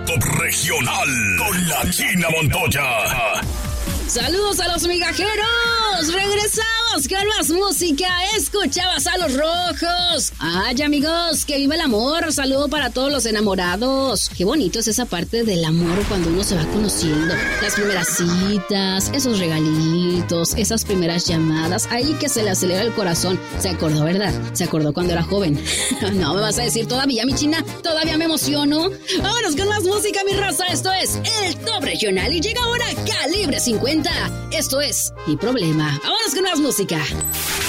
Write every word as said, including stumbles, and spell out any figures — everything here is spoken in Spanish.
Top Regional con la China Montoya. Saludos a los migajeros. Regresamos con más música. Escuchabas a Los Rojos. Ay, amigos, que viva el amor. Saludo para todos los enamorados. Qué bonito es esa parte del amor cuando uno se va conociendo. Las primeras citas, esos regalitos, esas primeras llamadas. Ahí que se le acelera el corazón. Se acordó, ¿verdad? Se acordó cuando era joven. No me vas a decir todavía, mi China. Todavía me emociono. Vámonos con más música, mi raza. Esto es el Top Regional y llega ahora Calibre cincuenta. Esto es Mi Problema. Vámonos con más música.